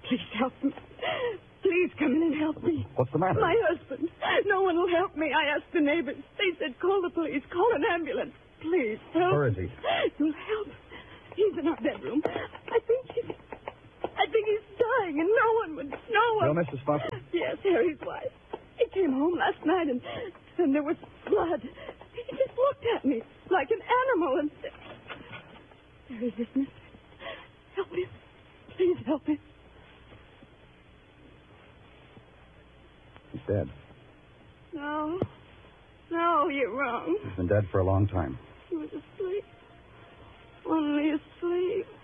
Please help me. Please come in and help me. What's the matter? My husband. No one will help me. I asked the neighbors. They said, call the police. Call an ambulance. Please help. Where is he? You'll help. He's in our bedroom. I think he's dying, and no one would. You're Mrs. Foster? Yes, Harry's wife. He came home last night, and there was blood. He just looked at me like an animal, and there he is, mister. Help him. Please help him. He's dead. No, you're wrong. He's been dead for a long time. He was asleep. Only asleep.